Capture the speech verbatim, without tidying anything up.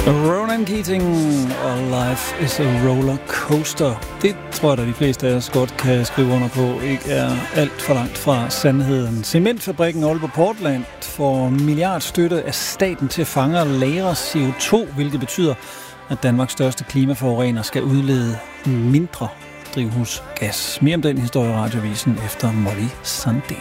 Ronan Keating og Life is a Roller Coaster. Det tror jeg, at de fleste af os godt kan skrive under på. Ikke er alt for langt fra sandheden. Cementfabrikken Aalborg Portland får milliardstøtte af staten til at fange og lagre C O to, hvilket betyder, at Danmarks største klimaforurener skal udlede mindre drivhusgas. Mere om den historie i Radioavisen efter Molly Sunday.